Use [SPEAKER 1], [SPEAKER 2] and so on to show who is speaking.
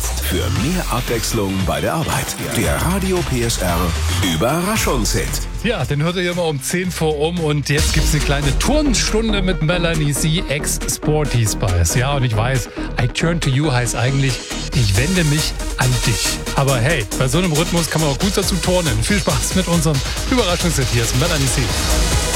[SPEAKER 1] jetzt für mehr Abwechslung bei der Arbeit. Der Radio PSR Überraschungshit.
[SPEAKER 2] Ja, den hört ihr immer um 10 vor und jetzt gibt's eine kleine Turnstunde mit Melanie C. ex Sporty Spice. Ja, und ich weiß, I Turn to You heißt eigentlich, ich wende mich an dich. Aber hey, bei so einem Rhythmus kann man auch gut dazu turnen. Viel Spaß mit unserem Überraschungshit. Hier ist Melanie C.